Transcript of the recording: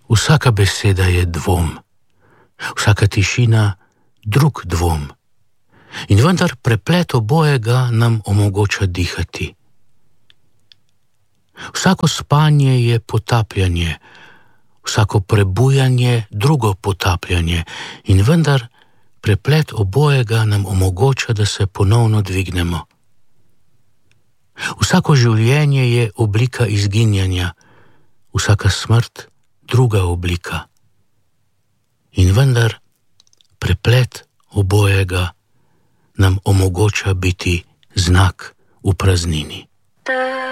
Vsaka beseda je dvom, vsaka tišina drug dvom. In vendar preplet obojega nam omogoča dihati. Vsako spanje je potapljanje, vsako prebujanje drugo potapljanje, in vendar preplet obojega nam omogoča, da se ponovno dvignemo. Vsako življenje je oblika izginjanja, vsaka smrt druga oblika. In vendar preplet obojega nam omogoča biti znak v praznini.